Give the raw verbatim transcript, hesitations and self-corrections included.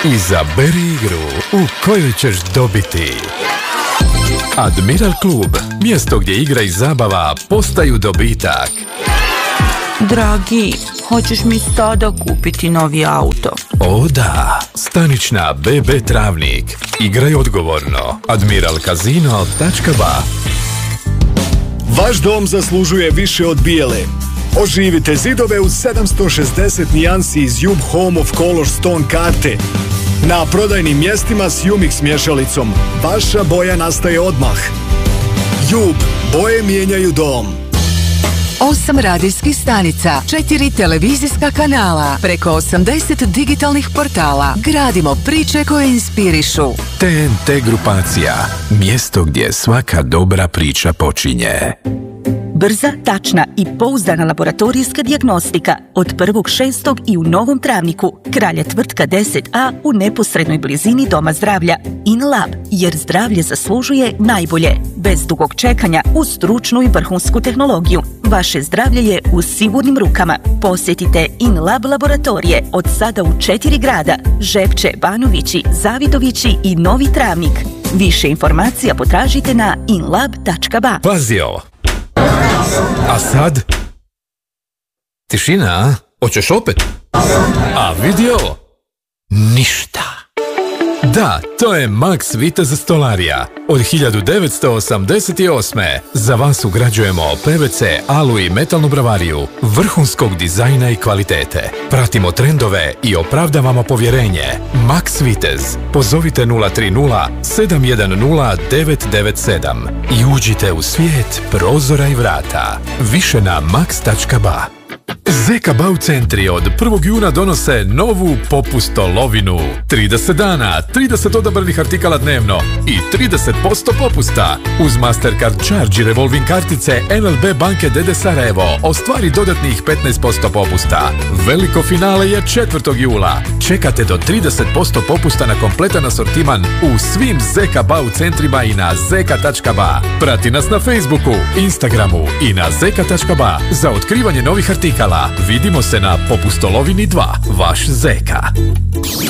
Izaberi igru u kojoj ćeš dobiti. Admiral klub, mjesto gdje igra i zabava postaju dobitak. Dragi, hoćeš mi sada kupiti novi auto? O da, stanična be be Travnik. Igraj odgovorno. admiral casino tačka ba. Vaš dom zaslužuje više od bijele. Oživite zidove u sedamsto šezdeset nijansi iz Jub Home of Color Stone karte. Na prodajnim mjestima s Jumix mješalicom. Vaša boja nastaje odmah. Jub, boje mijenjaju dom. Osam radijskih stanica, četiri televizijska kanala, preko osamdeset digitalnih portala. Gradimo priče koje inspirišu. te en te grupacija, mjesto gdje svaka dobra priča počinje. Brza, tačna i pouzdana laboratorijska dijagnostika od prvog šestog i u Novom Travniku. Kralja tvrtka deset a u neposrednoj blizini Doma zdravlja. InLab, jer zdravlje zaslužuje najbolje. Bez dugog čekanja, uz stručnu i vrhunsku tehnologiju. Vaše zdravlje je u sigurnim rukama. Posjetite InLab laboratorije od sada u četiri grada: Žepče, Banovići, Zavidovići i Novi Travnik. Više informacija potražite na inlab tačka ba. Pazio! A sad? Tišina, a? Hoćeš opet? A vidio? Ništa. Da, to je Max Vitez stolarija. Od hiljadu devetsto osamdeset osme. Za vas ugrađujemo pe ve ce, alu i metalnu bravariju, vrhunskog dizajna i kvalitete. Pratimo trendove i opravdavamo povjerenje. Max Vitez. Pozovite nula tri nula sedam jedan nula devet devet sedam i uđite u svijet prozora i vrata. Više na max tačka ba. Zeka Bau centri od prvog juna donose novu popustolovinu. trideset dana, trideset odabranih artikala dnevno i trideset posto popusta. Uz Mastercard Charge i revolving kartice en el be banke de de Sarajevo ostvari dodatnih petnaest posto popusta. Veliko finale je četvrtog jula. Čekate do trideset posto popusta na kompletan asortiman u svim Zeka Bau centrima i na zeka tačka ba. Prati nas na Facebooku, Instagramu i na zeka tačka ba za otkrivanje novih artikala. Vidimo se na Popustolovini dva. Vaš Zeka.